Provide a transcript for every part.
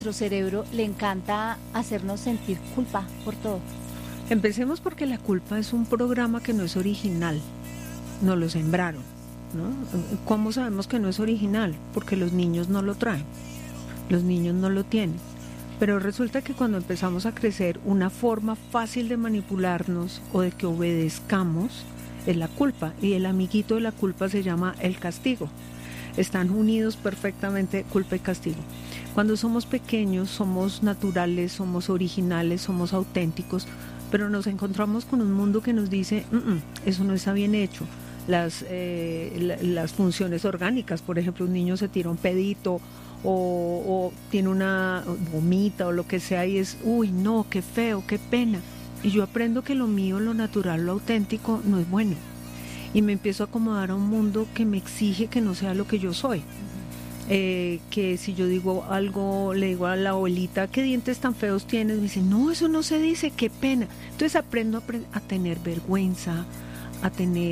Nuestro cerebro le encanta hacernos sentir culpa por todo. Empecemos porque la culpa es un programa que no es original, nos lo sembraron, ¿no? ¿Cómo sabemos que no es original? Porque los niños no lo traen, los niños no lo tienen. Pero resulta que cuando empezamos a crecer, una forma fácil de manipularnos o de que obedezcamos es la culpa, y el amiguito de la culpa se llama el castigo. Están unidos perfectamente culpa y castigo. Cuando somos pequeños somos naturales, somos originales, somos auténticos, pero nos encontramos con un mundo que nos dice, eso no está bien hecho. Las funciones orgánicas, por ejemplo, un niño se tira un pedito o tiene una vomita o lo que sea y es, uy, no, qué feo, qué pena. Y yo aprendo que lo mío, lo natural, lo auténtico no es bueno. Y me empiezo a acomodar a un mundo que me exige que no sea lo que yo soy. Que si yo digo algo, le digo a la abuelita, ¿qué dientes tan feos tienes? Me dice, no, eso no se dice, qué pena. Entonces aprendo a tener vergüenza, a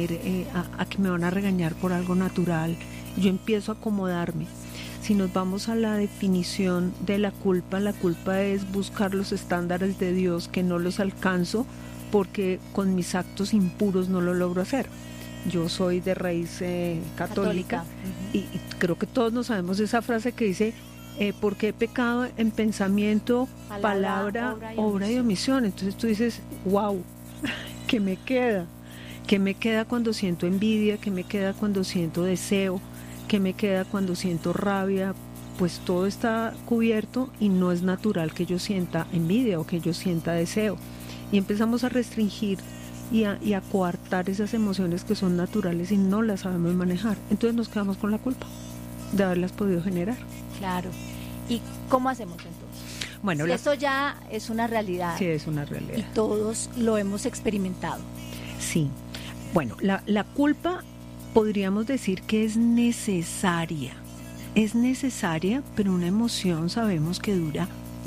que me van a regañar por algo natural. Yo empiezo a acomodarme. Si nos vamos a la definición de la culpa es buscar los estándares de Dios que no los alcanzo porque con mis actos impuros no lo logro hacer. Yo soy de raíz católica. Y creo que todos nos sabemos esa frase que dice, porque he pecado en pensamiento, palabra, obra y omisión. Entonces tú dices, wow, ¿qué me queda? ¿Qué me queda cuando siento envidia? ¿Qué me queda cuando siento deseo? ¿Qué me queda cuando siento rabia? Pues todo está cubierto y no es natural que yo sienta envidia o que yo sienta deseo. Y empezamos a restringir y a coartar esas emociones que son naturales y no las sabemos manejar. Entonces nos quedamos con la culpa de haberlas podido generar. Claro. ¿Y cómo hacemos entonces? Bueno, si esto ya es una realidad. Sí, es una realidad. Y todos lo hemos experimentado. Sí. Bueno, la culpa podríamos decir que es necesaria. Es necesaria, pero una emoción sabemos que dura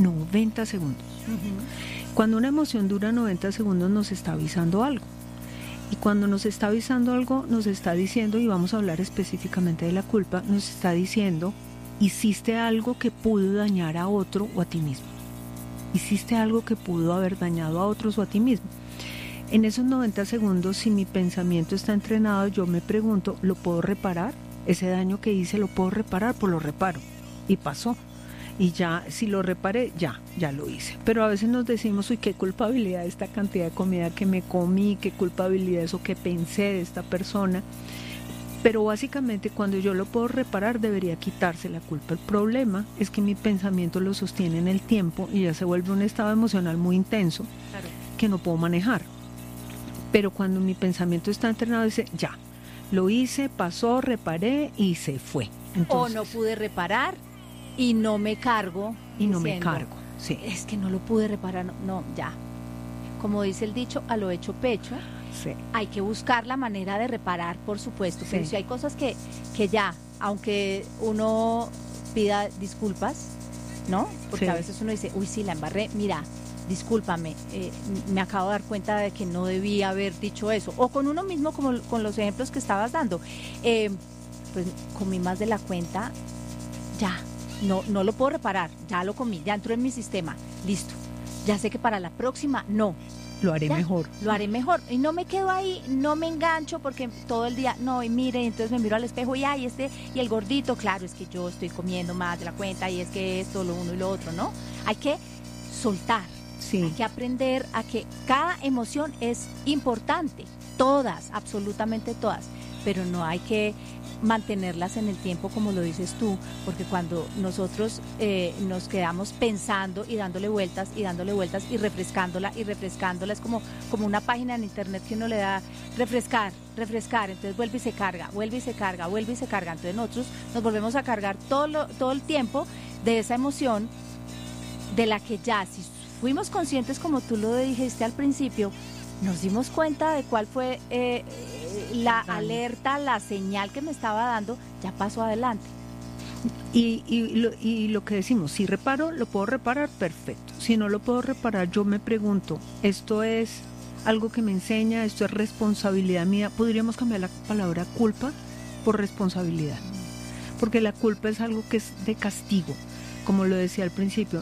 90 segundos. Cuando una emoción dura 90 segundos nos está avisando algo. Y cuando nos está avisando algo, nos está diciendo, y vamos a hablar específicamente de la culpa, nos está diciendo, hiciste algo que pudo dañar a otro o a ti mismo. Hiciste algo que pudo haber dañado a otros o a ti mismo. En esos 90 segundos, si mi pensamiento está entrenado, yo me pregunto, ¿lo puedo reparar? Ese daño que hice, ¿lo puedo reparar? Pues lo reparo. Y pasó. Y ya, si lo reparé, ya lo hice. Pero a veces nos decimos, uy, qué culpabilidad esta cantidad de comida que me comí, qué culpabilidad eso que pensé de esta persona. Pero básicamente cuando yo lo puedo reparar, debería quitarse la culpa. El problema es que mi pensamiento lo sostiene en el tiempo y ya se vuelve un estado emocional muy intenso, claro, que no puedo manejar. Pero cuando mi pensamiento está entrenado, dice, ya, lo hice, pasó, reparé y se fue. Entonces, o no pude reparar y no me cargo. Y no me cargo, sí. Es que no lo pude reparar, no, ya. Como dice el dicho, a lo hecho pecho. Sí. Hay que buscar la manera de reparar, por supuesto. Sí. Pero si hay cosas que ya, aunque uno pida disculpas, ¿no? Porque sí, a veces uno dice, uy, sí, la embarré, mira, discúlpame, me acabo de dar cuenta de que no debía haber dicho eso. O con uno mismo, como con los ejemplos que estabas dando. Pues comí más de la cuenta, ya. No lo puedo reparar, ya lo comí, ya entró en mi sistema, listo. Ya sé que para la próxima, no. Lo haré mejor. Lo haré mejor. Y no me quedo ahí, no me engancho porque todo el día, no, y mire, entonces me miro al espejo y y el gordito, claro, es que yo estoy comiendo más de la cuenta y es que esto, lo uno y lo otro, ¿no? Hay que soltar. Sí. Hay que aprender a que cada emoción es importante, todas, absolutamente todas, pero no hay que mantenerlas en el tiempo como lo dices tú, porque cuando nosotros nos quedamos pensando y dándole vueltas y refrescándola, es como una página en internet que uno le da refrescar, entonces vuelve y se carga, entonces nosotros nos volvemos a cargar todo el tiempo de esa emoción de la que ya, si fuimos conscientes como tú lo dijiste al principio, nos dimos cuenta de cuál fue la alerta, la señal que me estaba dando, ya pasó adelante. Y lo que decimos, si reparo, lo puedo reparar, perfecto. Si no lo puedo reparar, yo me pregunto, ¿esto es algo que me enseña? ¿Esto es responsabilidad mía? Podríamos cambiar la palabra culpa por responsabilidad, porque la culpa es algo que es de castigo. como lo decía al principio,